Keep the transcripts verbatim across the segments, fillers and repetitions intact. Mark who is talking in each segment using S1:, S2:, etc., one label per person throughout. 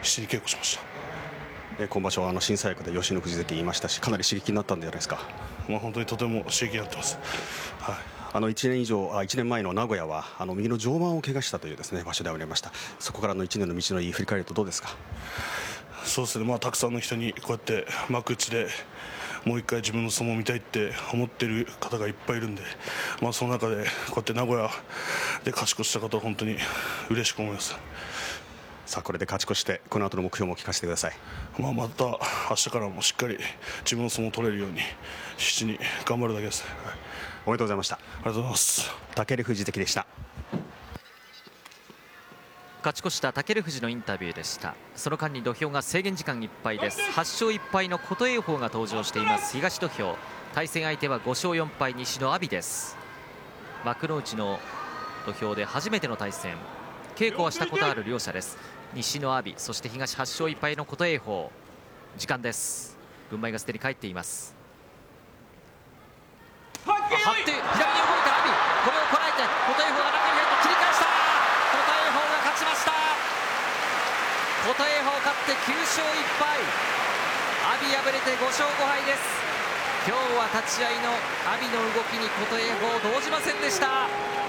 S1: 必死に稽古しました。
S2: え今場所はあの新三役で吉野富士関言いましたし、かなり刺激になったんじゃないですか。
S1: まあ、本当にとても刺激になってます。はい、
S2: あのいちねん以上あいちねんまえの名古屋はあの右の上腕を怪我したというですね場所でありました。そこからのいちねんの道のり振り返るとどうですか。
S1: そうですね、まあ、たくさんの人にこうやって幕内でもう一回自分の相撲を見たいって思っている方がいっぱいいるんで、まあ、その中でこうやって名古屋で勝ち越した方は本当に嬉しく思います。
S2: さあこれで勝ち越してこの後の目標も聞かせてください。
S1: まあ、また明日からもしっかり自分の相撲を取れるように必死に頑張るだけです。はい、
S2: おめでとうございました。あ
S1: りがとうございます。
S2: 武富士関でした。
S3: 勝ち越した武富士のインタビューでした。その間に土俵が制限時間いっぱいです。はち勝いっ敗の琴恵光が登場しています東土俵。対戦相手はご勝よん敗西の阿炎です。幕内の土俵で初めての対戦、稽古はしたことある両者です。西の阿炎、そして東はち勝いっ敗の琴恵光。時間です。軍配がすでに帰っています。張って左に動いた阿炎、これをこらえて琴恵光が中に入って切り返した。琴恵光が勝ちました。琴恵光勝ってきゅう勝いっ敗、阿炎敗れてご勝ご敗です。今日は立ち合いの阿炎の動きに琴恵光動じませんでした。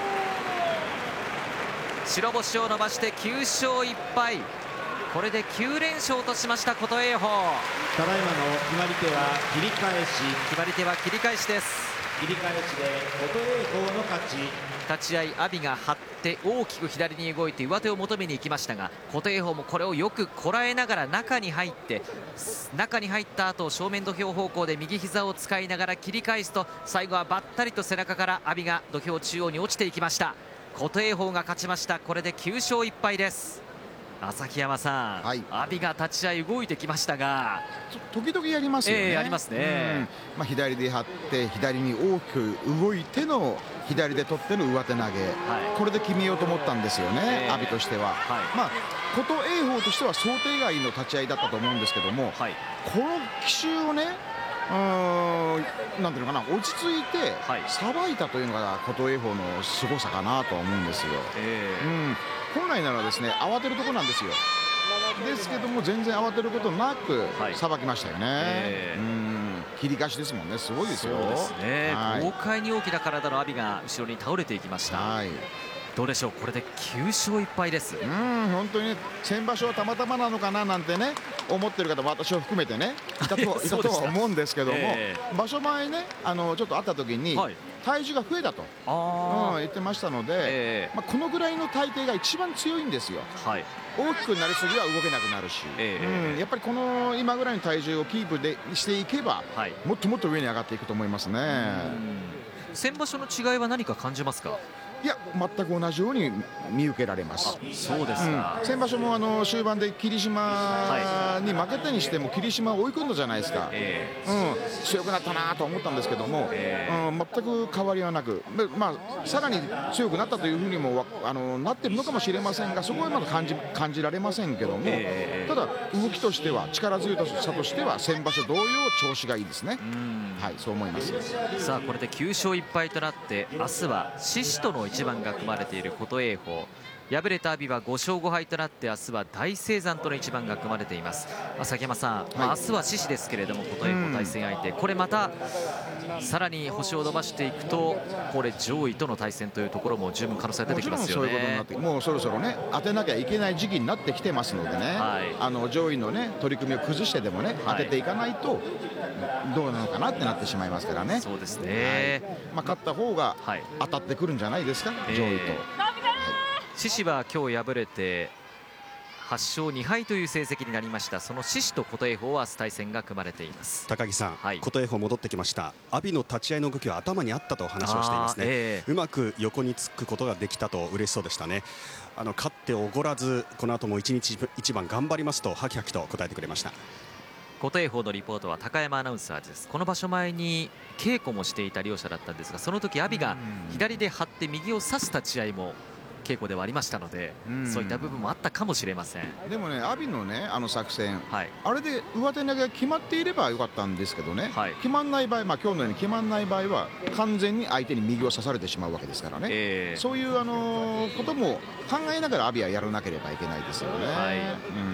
S3: 白星を伸ばしてきゅう勝いっ敗、これできゅう連勝としました琴恵光。
S4: ただいまの決まり手は切り返し、
S3: 決まり手は切り返しです。
S4: 切り返しで琴恵光の勝ち。
S3: 立ち合い阿炎が張って大きく左に動いて上手を求めに行きましたが、琴恵光もこれをよくこらえながら中に入って、中に入った後正面土俵方向で右膝を使いながら切り返すと、最後はばったりと背中から阿炎が土俵中央に落ちていきました。琴恵光が勝ちました。これできゅう勝いっ敗です。旭山さん、はい、阿炎が立ち合い動いてきましたが、
S5: 時々やりますよね。
S3: えー、ありますね。
S5: うん、まあ、左で張って左に大きく動いての左で取っての上手投げ、はい、これで決めようと思ったんですよね、えー、阿炎としては。はい、まあ、琴恵光としては想定外の立ち合いだったと思うんですけども、はい、この奇襲をね、うーん、なんていうのかな、落ち着いてさばいたというのが琴恵光の凄さかなとは思うんですよ。えーうん、本来ならですね慌てるところなんですよ。ですけども全然慌てることなくさばきましたよね。はい、えー、うん切り返しですもんね。すごいですよ。
S3: そうですね、はい、豪快に大きな体の阿炎が後ろに倒れていきました。はい、どうでしょう、これできゅう勝いっ敗です。
S5: うん、本当に、ね、先場所はたまたまなのかななんてね思ってる方も私を含めてねいたといたとは思うんですけども、えー、場所前ねあのちょっと会った時に、はい、体重が増えたと、うん、言ってましたので、えーまあ、このぐらいの体型が一番強いんですよ。はい、大きくなりすぎは動けなくなるし、えーうん、やっぱりこの今ぐらいの体重をキープでしていけば、はい、もっともっと上に上がっていくと思いますね。
S3: 先場所の違いは何か感じますか。
S5: いや全く同じように見受けられます。
S3: そうですか、
S5: うん、先場所もあの終盤で霧島に負けたにしても霧島を追い込んだじゃないですか、えーうん、強くなったなと思ったんですけども、えーうん、全く変わりはなく、まあ、さらに強くなったというふうにもあのなってるのかもしれませんが、そこはまだ感じ、感じられませんけども、えー、ただ動きとしては力強さとしては先場所同様調子がいいですね。はい、そう思います。
S3: さあこれできゅう勝いっ敗となって明日は獅子との一番が組まれている琴恵光。敗れた阿炎はご勝ご敗となって明日は大青山との一番が組まれています。旭山さん、はい、まあ、明日は獅子ですけれども琴恵光対戦相手、これまたさらに星を伸ばしていくとこれ上位との対戦というところも十分可能性が出てきますよね。
S5: もちろんそういうことになって、もうそろそろね当てなきゃいけない時期になってきてますのでね、はい、あの上位のね取り組みを崩してでもね当てていかないとどうなのかなってなってしまいますからね。
S3: そうですね、
S5: はい、まあ、勝った方が当たってくるんじゃないですか、はい、上位と。
S3: 獅子は今日敗れてはち勝に敗という成績になりました。その獅子と琴恵光は明日対戦が組まれています。
S2: 高木さん、はい、琴恵光戻ってきました。阿炎の立ち合いの動きは頭にあったと話をしていますね、えー、うまく横につくことができたと嬉しそうでしたね。あの勝っておごらずこの後も一日一番頑張りますとハキハキと答えてくれました。
S3: 琴恵光のリポートは高山アナウンサーです。この場所前に稽古もしていた両者だったんですが、その時阿炎が左で張って右を差す立ち合いも稽古ではありましたので、うん、そういった部分もあったかもしれません。
S5: でもね阿炎のねあの作戦、はい、あれで上手投げが決まっていればよかったんですけどね、はい、決まんない場合、まあ、今日のように決まんない場合は完全に相手に右を刺されてしまうわけですからね、えー、そういう、あのー、ことも考えながら阿炎はやらなければいけないですよね。はい、うん